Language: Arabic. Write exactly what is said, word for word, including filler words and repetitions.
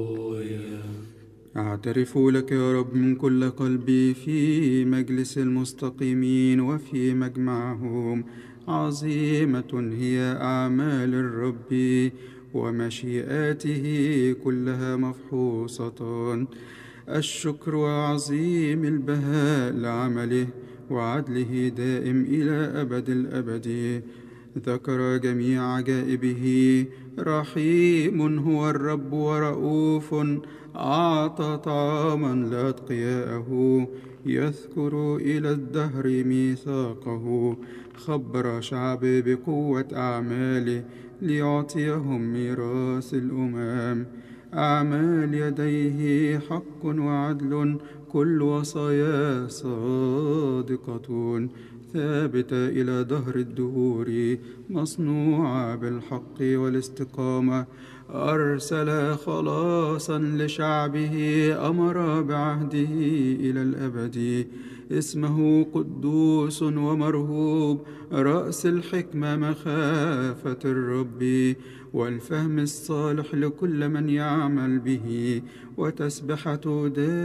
أعترف لك يا رب من كل قلبي في مجلس المستقيمين وفي مجمعهم. عظيمة هي أعمال الرب ومشيئاته كلها مفحوصة. الشكر عظيم البهاء لعمله وعدله دائم إلى أبد الأبد. ذكر جميع عجائبه. رحيم هو الرب ورؤوف، أعطى طعاما لأتقياءه. يذكر إلى الدهر ميثاقه. خبر شعبه بقوة أعماله ليعطيهم ميراث الأمم. أعمال يديه حق وعدل، كل وصاياه صادقة ثابتة إلى دهر الدهور، مصنوعة بالحق والاستقامة. أرسل خلاصا لشعبه، أمر بعهده إلى الأبد. اسمه قدوس ومرهوب، رأس الحكمة مخافة الرب، والفهم الصالح لكل من يعمل به، وتسبحة دائما